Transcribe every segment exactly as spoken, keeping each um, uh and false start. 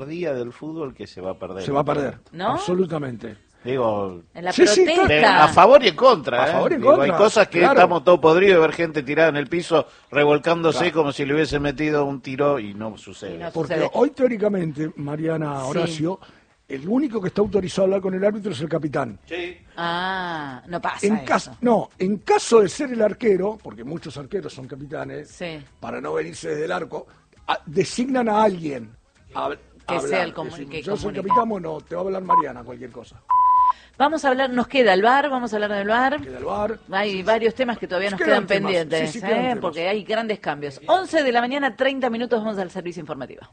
día del fútbol que se va a perder. Se va a perder, ¿no? Absolutamente. Digo, en la sí, protesta. Sí, de, a favor y en contra. A ¿eh? favor y en Digo, contra. hay cosas que Claro. estamos todos podridos de ver gente tirada en el piso, revolcándose Claro. como si le hubiese metido un tiro y no sucede. Y no Porque sucede. hoy teóricamente, Mariana, Sí. Horacio, el único que está autorizado a hablar con el árbitro es el capitán. Sí. Ah, no pasa En eso. caso, no, en caso de ser el arquero, porque muchos arqueros son capitanes, Sí. para no venirse desde el arco, a- designan a alguien a, a Que hablar. sea el comu- Decimos, que yo soy el comunique. capitán, bueno, te va a hablar Mariana, cualquier cosa. Vamos a hablar, nos queda el V A R, vamos a hablar del V A R. Queda el V A R. Hay varios temas que todavía nos Quedan quedan temas, pendientes, sí, sí, quedan ¿eh? temas. Porque hay grandes cambios. once de la mañana, treinta minutos, vamos al servicio informativo.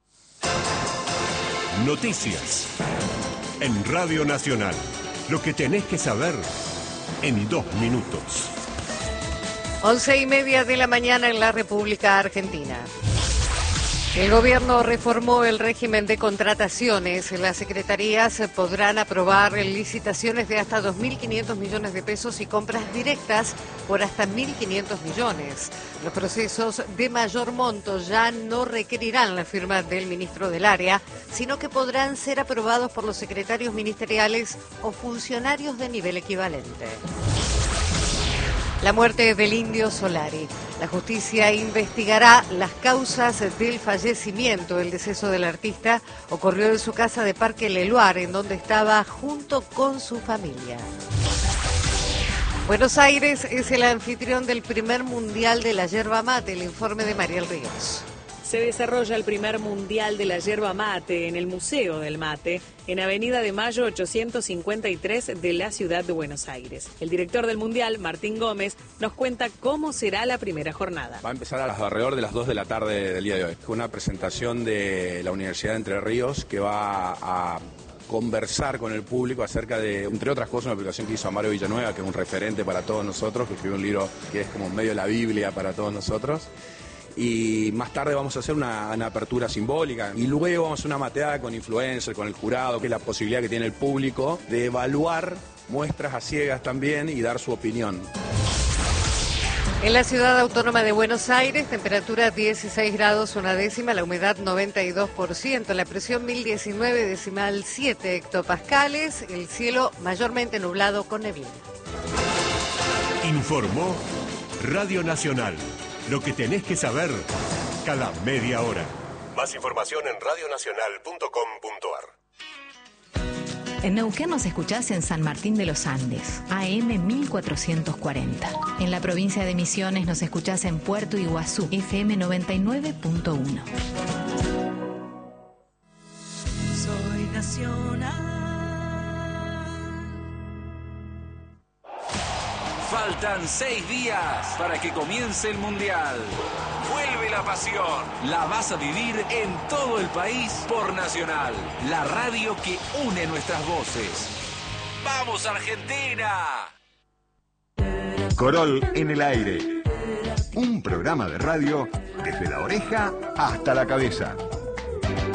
Noticias. En Radio Nacional. Lo que tenés que saber en dos minutos. Once y media de la mañana en la República Argentina. El gobierno reformó el régimen de contrataciones. Las secretarías podrán aprobar licitaciones de hasta dos mil quinientos millones de pesos y compras directas por hasta mil quinientos millones. Los procesos de mayor monto ya no requerirán la firma del ministro del área, sino que podrán ser aprobados por los secretarios ministeriales o funcionarios de nivel equivalente. La muerte del Indio Solari. La justicia investigará las causas del fallecimiento. El deceso del artista ocurrió en su casa de Parque Leluar, en donde estaba junto con su familia. Buenos Aires es el anfitrión del primer mundial de la yerba mate. El informe de Mariel Ríos. Se desarrolla el primer mundial de la yerba mate en el Museo del Mate, en Avenida de Mayo ochocientos cincuenta y tres de la ciudad de Buenos Aires. El director del mundial, Martín Gómez, nos cuenta cómo será la primera jornada. Va a empezar a las alrededor de las dos de la tarde del día de hoy. Una presentación de la Universidad de Entre Ríos que va a conversar con el público acerca de, entre otras cosas, una publicación que hizo Amaro Villanueva, que es un referente para todos nosotros, que escribió un libro que es como medio la Biblia para todos nosotros. Y más tarde vamos a hacer una, una apertura simbólica y luego vamos a hacer una mateada con influencers, con el jurado, que es la posibilidad que tiene el público de evaluar muestras a ciegas también y dar su opinión. En la ciudad autónoma de Buenos Aires, temperatura dieciséis grados una décima, la humedad noventa y dos por ciento, la presión mil diecinueve decimal siete hectopascales, el cielo mayormente nublado con neblina. Informó Radio Nacional. Lo que tenés que saber cada media hora. Más información en radionacional punto com punto ar. En Neuquén nos escuchás en San Martín de los Andes, A M mil cuatrocientos cuarenta. En la provincia de Misiones nos escuchás en Puerto Iguazú, F M noventa y nueve punto uno. Soy nacional. Faltan seis días para que comience el Mundial. Vuelve la pasión. La vas a vivir en todo el país por Nacional, la radio que une nuestras voces. ¡Vamos, Argentina! Corol en el aire. Un programa de radio desde la oreja hasta la cabeza.